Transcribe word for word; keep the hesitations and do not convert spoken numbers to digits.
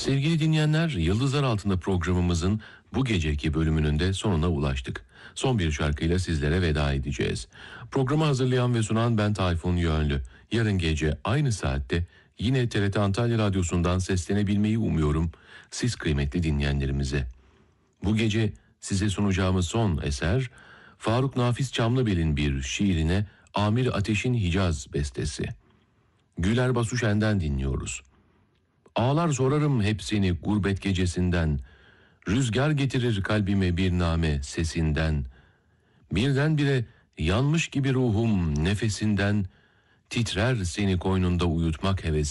Sevgili dinleyenler, Yıldızlar Altında programımızın bu geceki bölümünün de sonuna ulaştık. Son bir şarkıyla sizlere veda edeceğiz. Programı hazırlayan ve sunan ben Tayfun Yönlü. Yarın gece aynı saatte yine T R T Antalya Radyosu'ndan seslenebilmeyi umuyorum siz kıymetli dinleyenlerimize. Bu gece size sunacağımız son eser Faruk Nafiz Çamlıbel'in bir şiirine Amir Ateş'in Hicaz bestesi. Güler Basuşen'den dinliyoruz. Ağlar sorarım hepsini gurbet gecesinden, rüzgar getirir kalbime bir name sesinden, birdenbire yanmış gibi ruhum nefesinden, titrer seni koynunda uyutmak hevesi.